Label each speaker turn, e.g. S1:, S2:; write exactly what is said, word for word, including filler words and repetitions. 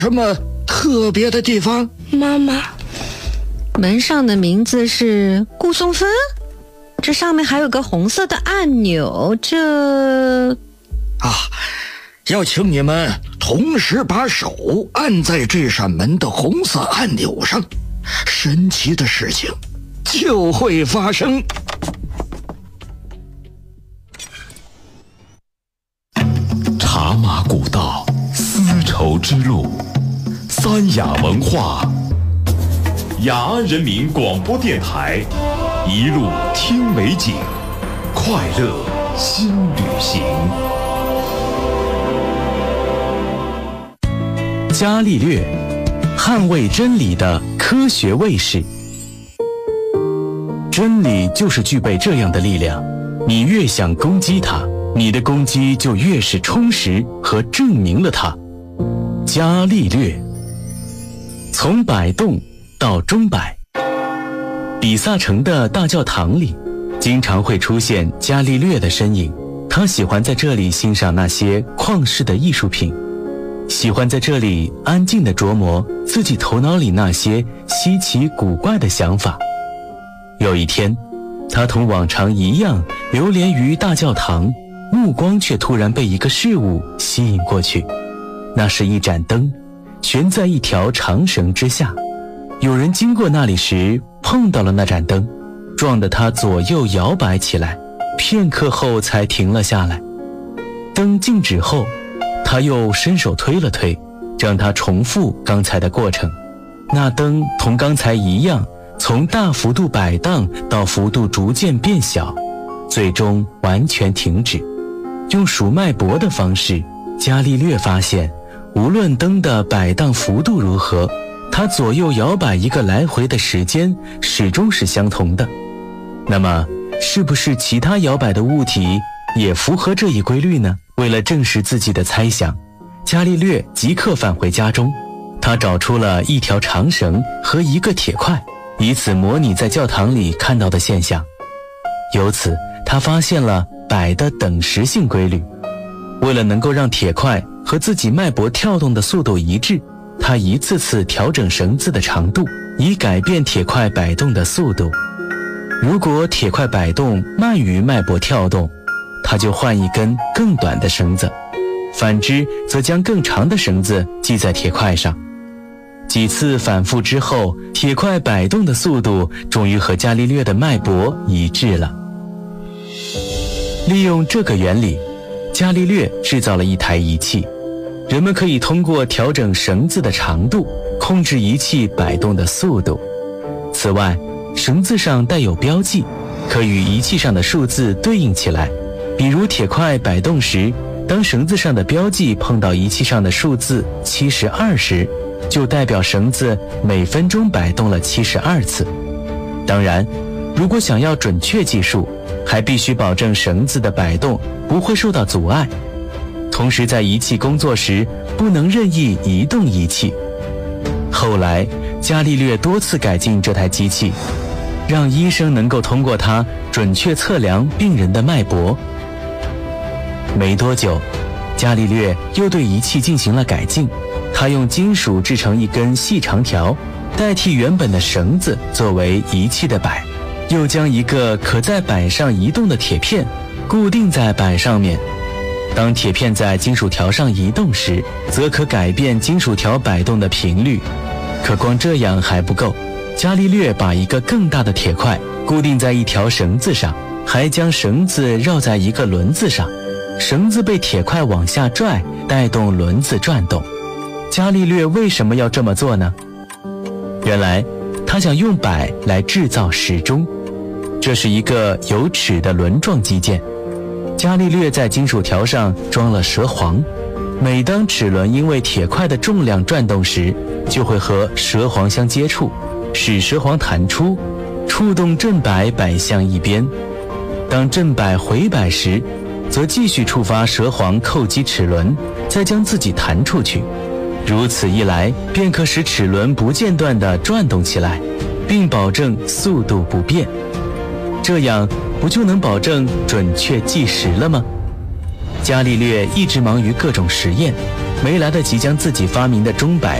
S1: 什么特别的地方？
S2: 妈妈，
S3: 门上的名字是顾松芬，这上面还有个红色的按钮，这……
S1: 啊，要请你们同时把手按在这扇门的红色按钮上，神奇的事情就会发生。
S4: 茶马古道，丝绸之路，三雅文化，雅安人民广播电台，一路听美景，快乐新旅行。
S5: 伽利略，捍卫真理的科学卫士。真理就是具备这样的力量，你越想攻击它，你的攻击就越是充实和证明了它。伽利略。从摆动到钟摆。比萨城的大教堂里经常会出现伽利略的身影，他喜欢在这里欣赏那些旷世的艺术品，喜欢在这里安静地琢磨自己头脑里那些稀奇古怪的想法。有一天，他同往常一样流连于大教堂，目光却突然被一个事物吸引过去，那是一盏灯，悬在一条长绳之下。有人经过那里时碰到了那盏灯，撞得他左右摇摆起来，片刻后才停了下来。灯静止后，他又伸手推了推，让它重复刚才的过程。那灯同刚才一样，从大幅度摆荡到幅度逐渐变小，最终完全停止。用数脉搏的方式，伽利略发现，无论灯的摆荡幅度如何，它左右摇摆一个来回的时间始终是相同的。那么，是不是其他摇摆的物体也符合这一规律呢？为了证实自己的猜想，伽利略即刻返回家中，他找出了一条长绳和一个铁块，以此模拟在教堂里看到的现象。由此，他发现了摆的等时性规律。为了能够让铁块和自己脉搏跳动的速度一致，他一次次调整绳子的长度，以改变铁块摆动的速度。如果铁块摆动慢于脉搏跳动，他就换一根更短的绳子，反之则将更长的绳子系在铁块上。几次反复之后，铁块摆动的速度终于和伽利略的脉搏一致了。利用这个原理，伽利略制造了一台仪器，人们可以通过调整绳子的长度，控制仪器摆动的速度。此外，绳子上带有标记，可与仪器上的数字对应起来。比如铁块摆动时，当绳子上的标记碰到仪器上的数字七十二时，就代表绳子每分钟摆动了七十二次。当然，如果想要准确计数，还必须保证绳子的摆动不会受到阻碍。同时在仪器工作时，不能任意移动仪器。后来，伽利略多次改进这台机器，让医生能够通过它准确测量病人的脉搏。没多久，伽利略又对仪器进行了改进，他用金属制成一根细长条，代替原本的绳子作为仪器的摆，又将一个可在摆上移动的铁片固定在摆上面。当铁片在金属条上移动时，则可改变金属条摆动的频率。可光这样还不够，伽利略把一个更大的铁块固定在一条绳子上，还将绳子绕在一个轮子上，绳子被铁块往下拽，带动轮子转动。伽利略为什么要这么做呢？原来他想用摆来制造时钟，这是一个有齿的轮状机件。伽利略在金属条上装了蛇簧，每当齿轮因为铁块的重量转动时，就会和蛇簧相接触，使蛇簧弹出，触动振摆摆向一边。当振摆回摆时，则继续触发蛇簧扣击齿轮，再将自己弹出去。如此一来，便可使齿轮不间断地转动起来，并保证速度不变。这样不就能保证准确计时了吗？伽利略一直忙于各种实验， 没来得及将自己发明的钟摆